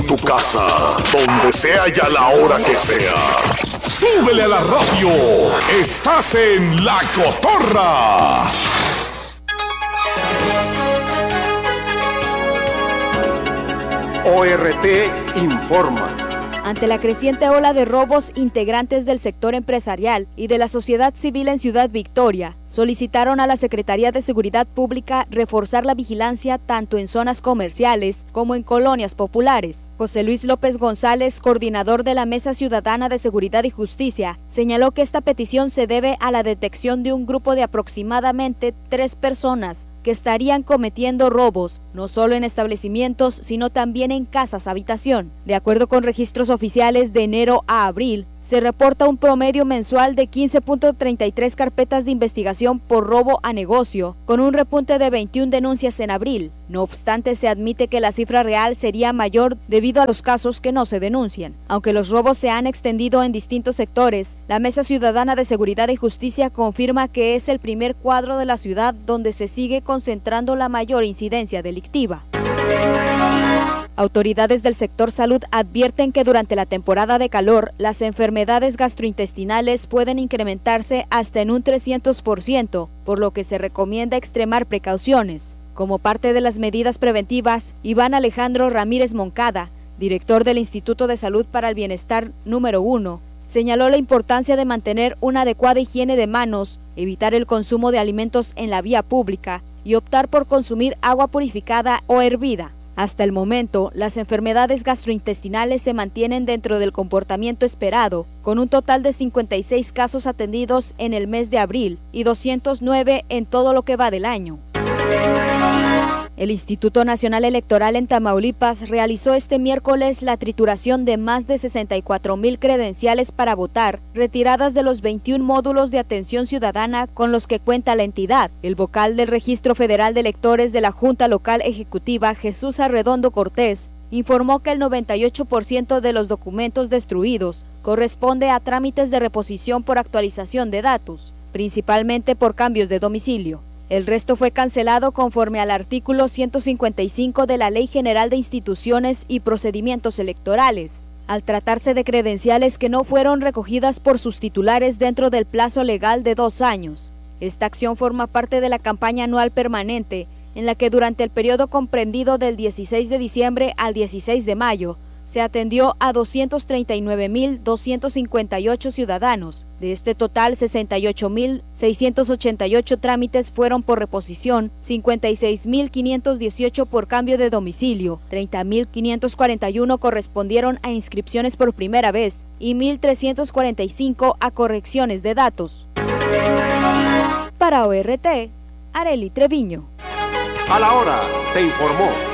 Tu casa, donde sea y a la hora que sea. ¡Súbele a la radio! ¡Estás en La Cotorra! ORT informa. Ante la creciente ola de robos, integrantes del sector empresarial y de la sociedad civil en Ciudad Victoria solicitaron a la Secretaría de Seguridad Pública reforzar la vigilancia tanto en zonas comerciales como en colonias populares. José Luis López González, coordinador de la Mesa Ciudadana de Seguridad y Justicia, señaló que esta petición se debe a la detección de un grupo de aproximadamente 3 personas que estarían cometiendo robos, no solo en establecimientos, sino también en casas habitación. De acuerdo con registros oficiales de enero a abril, se reporta un promedio mensual de 15.33 carpetas de investigación por robo a negocio, con un repunte de 21 denuncias en abril. No obstante, se admite que la cifra real sería mayor debido a los casos que no se denuncian. Aunque los robos se han extendido en distintos sectores, la Mesa Ciudadana de Seguridad y Justicia confirma que es el primer cuadro de la ciudad donde se sigue concentrando la mayor incidencia delictiva. Autoridades del sector salud advierten que durante la temporada de calor, las enfermedades gastrointestinales pueden incrementarse hasta en un 300%, por lo que se recomienda extremar precauciones. Como parte de las medidas preventivas, Iván Alejandro Ramírez Moncada, director del Instituto de Salud para el Bienestar número 1, señaló la importancia de mantener una adecuada higiene de manos, evitar el consumo de alimentos en la vía pública y optar por consumir agua purificada o hervida. Hasta el momento, las enfermedades gastrointestinales se mantienen dentro del comportamiento esperado, con un total de 56 casos atendidos en el mes de abril y 209 en todo lo que va del año. El Instituto Nacional Electoral en Tamaulipas realizó este miércoles la trituración de más de 64,000 credenciales para votar, retiradas de los 21 módulos de atención ciudadana con los que cuenta la entidad. El vocal del Registro Federal de Electores de la Junta Local Ejecutiva, Jesús Arredondo Cortés, informó que el 98% de los documentos destruidos corresponde a trámites de reposición por actualización de datos, principalmente por cambios de domicilio. El resto fue cancelado conforme al artículo 155 de la Ley General de Instituciones y Procedimientos Electorales, al tratarse de credenciales que no fueron recogidas por sus titulares dentro del plazo legal de 2 años. Esta acción forma parte de la campaña anual permanente, en la que durante el periodo comprendido del 16 de diciembre al 16 de mayo, se atendió a 239.258 ciudadanos. De este total, 68.688 trámites fueron por reposición, 56.518 por cambio de domicilio, 30.541 correspondieron a inscripciones por primera vez y 1.345 a correcciones de datos. Para ORT, Arely Treviño. A la hora, te informó